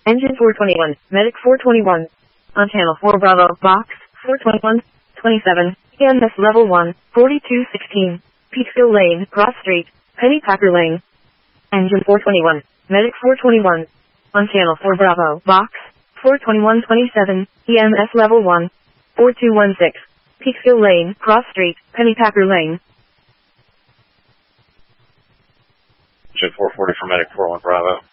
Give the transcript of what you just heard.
Engine 421, Medic 421. On channel 4 Bravo, box 421, 27, EMS level 1, 4216. Peekskill Lane, Cross Street, Pennypacker Lane. Engine 421, Medic 421. On channel 4 Bravo, box 42127, EMS level 1, 4216. Peekskill Lane, Cross Street, Pennypacker Lane. Engine 440 for Medic 41 Bravo.